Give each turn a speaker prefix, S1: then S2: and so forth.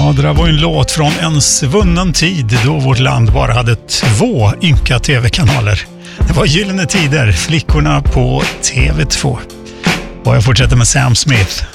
S1: Ja, det där var en låt från en svunnen tid då vårt land bara hade 2 ynka tv-kanaler. Det var gyllene tider, flickorna på TV2. Och jag fortsätter med Sam Smith.